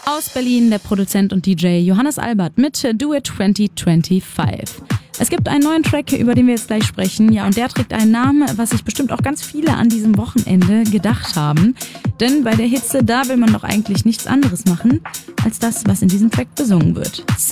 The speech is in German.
Aus Berlin der Produzent und DJ Johannes Albert mit Do It 2025. Es gibt einen neuen Track, über den wir jetzt gleich sprechen. Ja, und der trägt einen Namen, was sich bestimmt auch ganz viele an diesem Wochenende gedacht haben. Denn bei der Hitze, da will man doch eigentlich nichts anderes machen, als das, was in diesem Track besungen wird.